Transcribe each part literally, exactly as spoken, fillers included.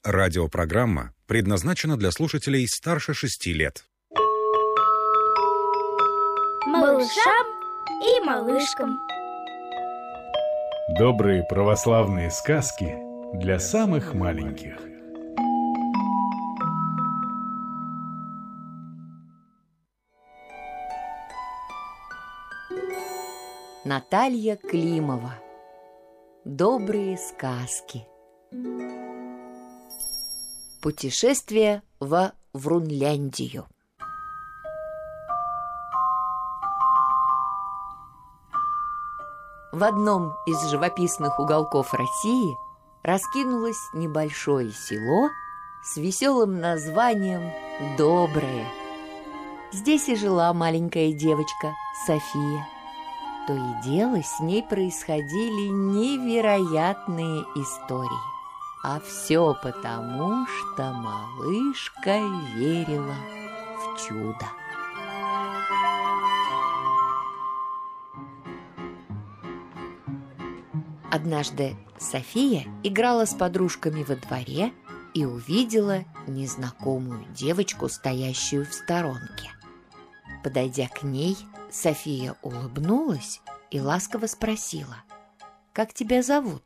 Радиопрограмма предназначена для слушателей старше шести лет. Малышам и малышкам. Добрые православные сказки для самых маленьких. Наталья Климова. Добрые сказки. Путешествие во Врунляндию. В одном из живописных уголков России раскинулось небольшое село с веселым названием Доброе. Здесь и жила маленькая девочка София. То и дело с ней происходили невероятные истории. А все потому, что малышка верила в чудо. Однажды София играла с подружками во дворе и увидела незнакомую девочку, стоящую в сторонке. Подойдя к ней, София улыбнулась и ласково спросила: «Как тебя зовут?»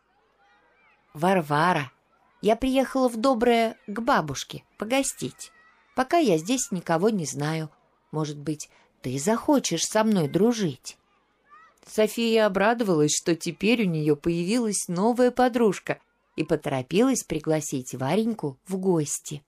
«Варвара. Я приехала в Доброе к бабушке погостить. Пока я здесь никого не знаю. Может быть, ты захочешь со мной дружить?» София обрадовалась, что теперь у нее появилась новая подружка, и поторопилась пригласить Вареньку в гости.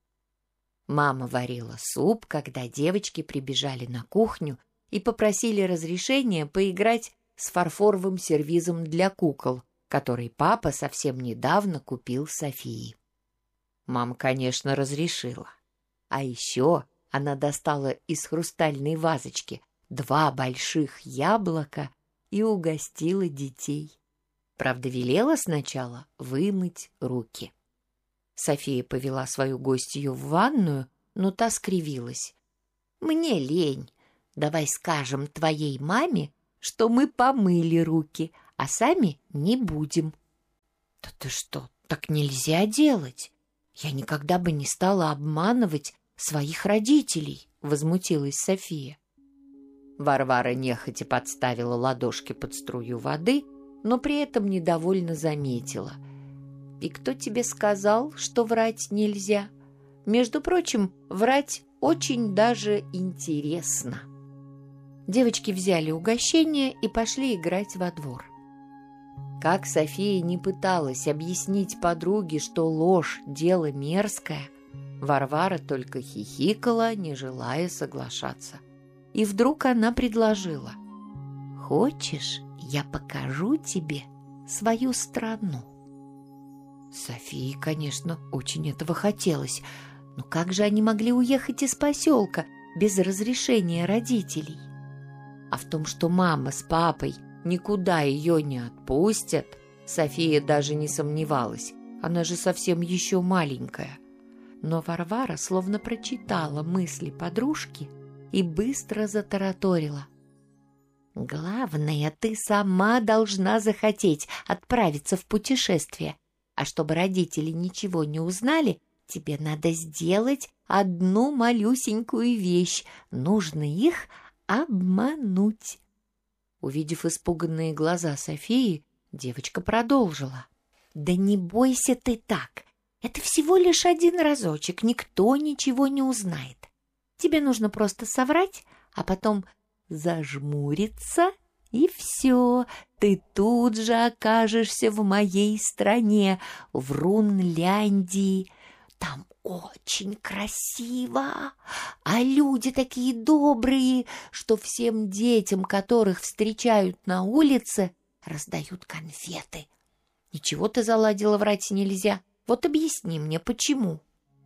Мама варила суп, когда девочки прибежали на кухню и попросили разрешения поиграть с фарфоровым сервизом для кукол, который папа совсем недавно купил Софии. Мама, конечно, разрешила. А еще она достала из хрустальной вазочки два больших яблока и угостила детей. Правда, велела сначала вымыть руки. София повела свою гостью в ванную, но та скривилась. «Мне лень. Давай скажем твоей маме, что мы помыли руки, а сами не будем». «Да ты что, так нельзя делать? Я никогда бы не стала обманывать своих родителей», — возмутилась София. Варвара нехотя подставила ладошки под струю воды, но при этом недовольно заметила: «И кто тебе сказал, что врать нельзя? Между прочим, врать очень даже интересно». Девочки взяли угощение и пошли играть во двор. Как София не пыталась объяснить подруге, что ложь — дело мерзкое, Варвара только хихикала, не желая соглашаться. И вдруг она предложила: «Хочешь, я покажу тебе свою страну?» Софии, конечно, очень этого хотелось, но как же они могли уехать из поселка без разрешения родителей? А в том, что мама с папой никуда ее не отпустят, София даже не сомневалась, она же совсем еще маленькая. Но Варвара словно прочитала мысли подружки и быстро затараторила: «Главное, ты сама должна захотеть отправиться в путешествие. А чтобы родители ничего не узнали, тебе надо сделать одну малюсенькую вещь. Нужно их обмануть». Увидев испуганные глаза Софии, девочка продолжила: «Да не бойся ты так. Это всего лишь один разочек, никто ничего не узнает. Тебе нужно просто соврать, а потом зажмуриться, и все, ты тут же окажешься в моей стране, в Врунляндии. Там очень красиво, а люди такие добрые, что всем детям, которых встречают на улице, раздают конфеты. Ничего ты заладила, врать нельзя. Вот объясни мне, почему?»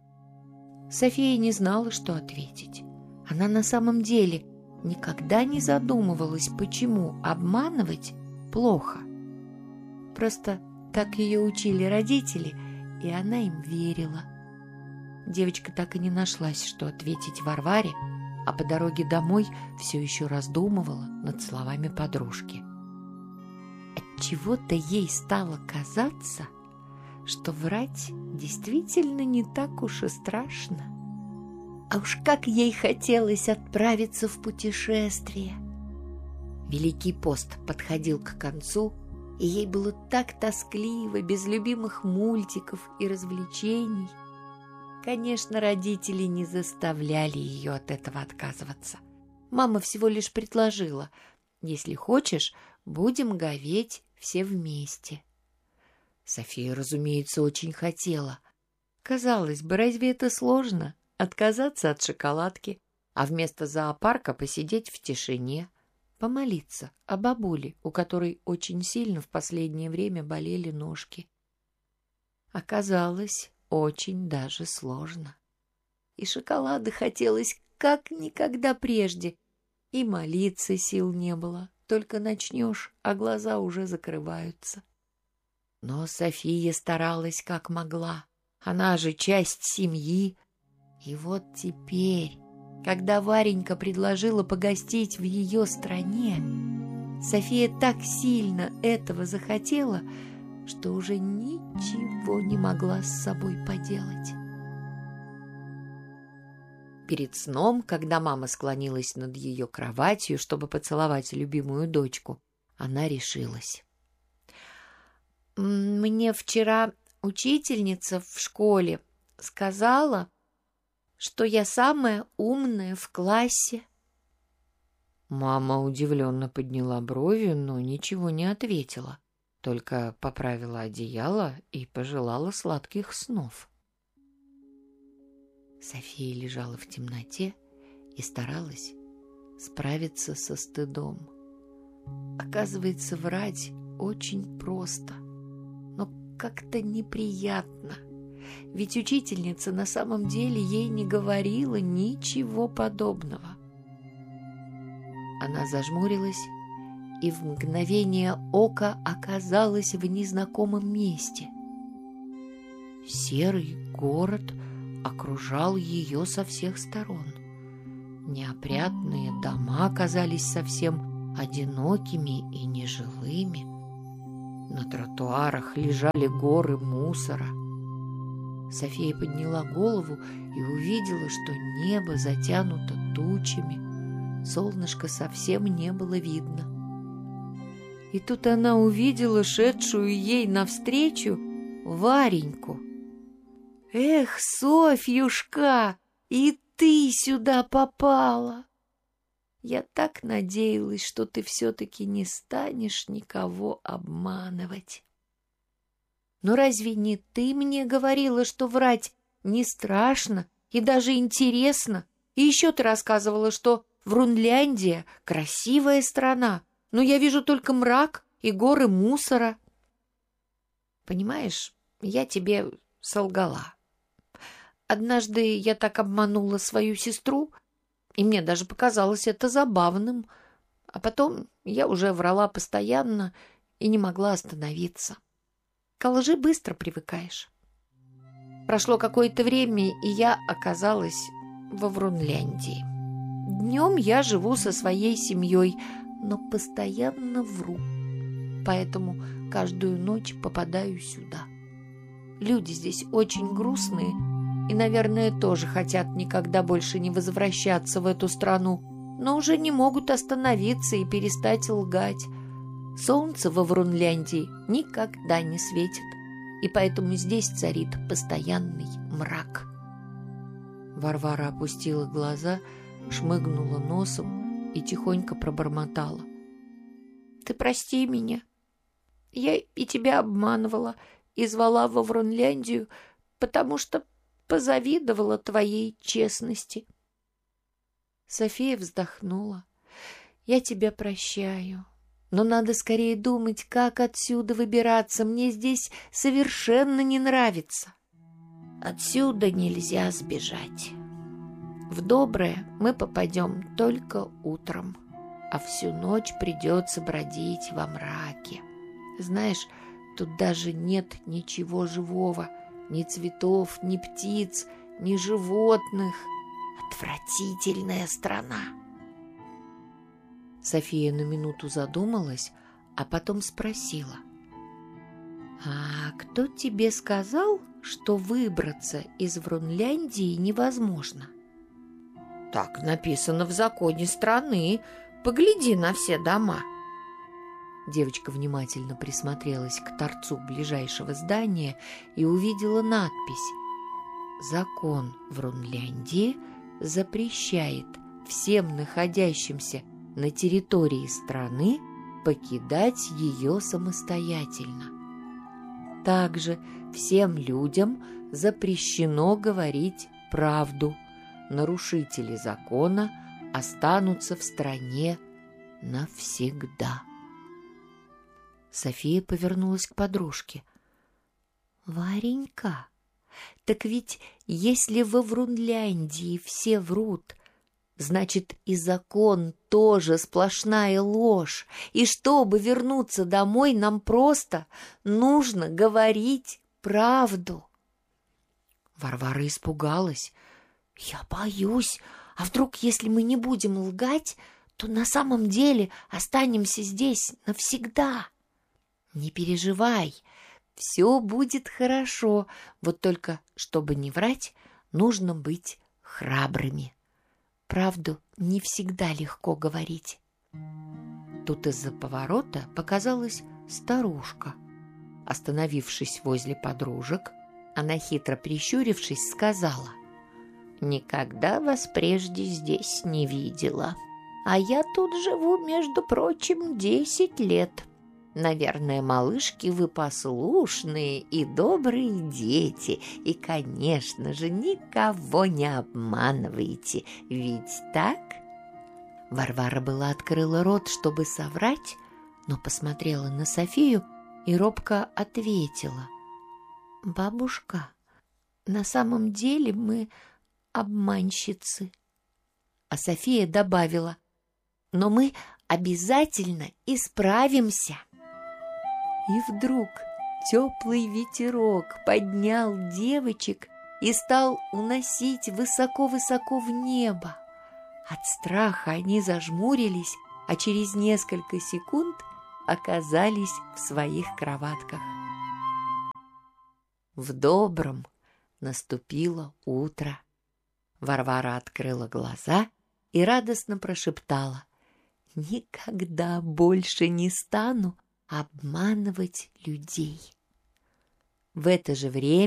София не знала, что ответить. Она на самом деле никогда не задумывалась, почему обманывать плохо. Просто так ее учили родители, и она им верила. Девочка так и не нашлась, что ответить Варваре, а по дороге домой все еще раздумывала над словами подружки. Отчего-то ей стало казаться, что врать действительно не так уж и страшно. А уж как ей хотелось отправиться в путешествие. Великий пост подходил к концу, и ей было так тоскливо без любимых мультиков и развлечений. Конечно, родители не заставляли ее от этого отказываться. Мама всего лишь предложила: «Если хочешь, будем говеть все вместе». София, разумеется, очень хотела. Казалось бы, разве это сложно — отказаться от шоколадки, а вместо зоопарка посидеть в тишине, помолиться о бабуле, у которой очень сильно в последнее время болели ножки? Оказалось, очень даже сложно. И шоколада хотелось как никогда прежде, и молиться сил не было. Только начнешь, а глаза уже закрываются. Но София старалась как могла. Она же часть семьи. И вот теперь, когда Варенька предложила погостить в ее стране, София так сильно этого захотела, что уже ничего не могла с собой поделать. Перед сном, когда мама склонилась над ее кроватью, чтобы поцеловать любимую дочку, она решилась. «Мне вчера учительница в школе сказала, что я самая умная в классе». Мама удивленно подняла брови, но ничего не ответила, только поправила одеяло и пожелала сладких снов. София лежала в темноте и старалась справиться со стыдом. Оказывается, врать очень просто, но как-то неприятно, ведь учительница на самом деле ей не говорила ничего подобного. Она зажмурилась и в мгновение ока оказалась в незнакомом месте. Серый город окружал ее со всех сторон. Неопрятные дома казались совсем одинокими и нежилыми. На тротуарах лежали горы мусора. София подняла голову и увидела, что небо затянуто тучами. Солнышка совсем не было видно. И тут она увидела шедшую ей навстречу Вареньку. «Эх, Софьюшка, и ты сюда попала! Я так надеялась, что ты все-таки не станешь никого обманывать. Но разве не ты мне говорила, что врать не страшно и даже интересно? И еще ты рассказывала, что Врунляндия — красивая страна, но я вижу только мрак и горы мусора. Понимаешь, я тебе солгала. Однажды я так обманула свою сестру, и мне даже показалось это забавным. А потом я уже врала постоянно и не могла остановиться. К лжи быстро привыкаешь. Прошло какое-то время, и я оказалась во Врунляндии. Днем я живу со своей семьей, но постоянно вру. Поэтому каждую ночь попадаю сюда. Люди здесь очень грустные и, наверное, тоже хотят никогда больше не возвращаться в эту страну, но уже не могут остановиться и перестать лгать. Солнце во Врунляндии никогда не светит, и поэтому здесь царит постоянный мрак. Варвара опустила глаза, шмыгнула носом и тихонько пробормотала: «Ты прости меня. Я и тебя обманывала и звала во Врунляндию, потому что позавидовала твоей честности». София вздохнула. «Я тебя прощаю, но надо скорее думать, как отсюда выбираться. Мне здесь совершенно не нравится». «Отсюда нельзя сбежать. В Доброе мы попадем только утром, а всю ночь придется бродить во мраке. Знаешь, тут даже нет ничего живого, ни цветов, ни птиц, ни животных. Отвратительная страна». София на минуту задумалась, а потом спросила: А кто тебе сказал, что выбраться из Врунляндии невозможно? Так написано в законе страны. Погляди на все дома. Девочка внимательно присмотрелась к торцу ближайшего здания и увидела надпись: «Закон Врунляндии запрещает всем находящимся на территории страны покидать ее самостоятельно. Также всем людям запрещено говорить правду. Нарушители закона останутся в стране навсегда». София повернулась к подружке. «Варенька, так ведь если во Врунляндии все врут, значит, и закон тоже сплошная ложь, и чтобы вернуться домой, нам просто нужно говорить правду». Варвара испугалась. «Я боюсь, а вдруг, если мы не будем лгать, то на самом деле останемся здесь навсегда?» «Не переживай, все будет хорошо, вот только, чтобы не врать, нужно быть храбрыми. Правду не всегда легко говорить». Тут из-за поворота показалась старушка. Остановившись возле подружек, она, хитро прищурившись, сказала: «Никогда вас прежде здесь не видела. А я тут живу, между прочим, десять лет. Наверное, малышки, вы послушные и добрые дети, и, конечно же, никого не обманываете, ведь так?» Варвара была открыла рот, чтобы соврать, но посмотрела на Софию и робко ответила: «Бабушка, на самом деле мы обманщицы». А София добавила: «Но мы обязательно исправимся». И вдруг теплый ветерок поднял девочек и стал уносить высоко-высоко в небо. От страха они зажмурились, а через несколько секунд оказались в своих кроватках. В добром наступило утро. Варвара открыла глаза и радостно прошептала: «Никогда больше не стану обманывать людей». В это же время